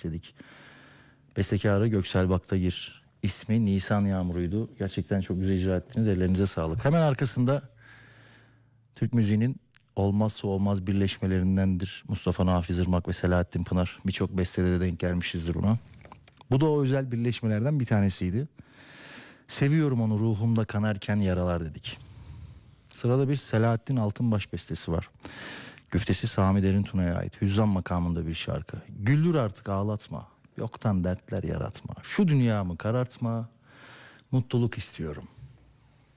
istedik. Bestekarı Göksel Baktagir. İsmi Nisan Yağmuru'ydu. Gerçekten çok güzel icra ettiniz. Ellerinize sağlık. Hemen arkasında Türk müziğinin olmazsa olmaz birleşmelerindendir Mustafa Nafiz Irmak ve Selahattin Pınar. Birçok bestede de denk gelmişizdir buna. Bu da o özel birleşmelerden bir tanesiydi. Seviyorum onu ruhumda kanarken yaralar dedik. Sırada bir Selahattin Altınbaş bestesi var. Güftesi Sami Derintuna'ya ait. Hüzzam makamında bir şarkı. Güldür artık ağlatma. Yoktan dertler yaratma. Şu dünyamı karartma. Mutluluk istiyorum.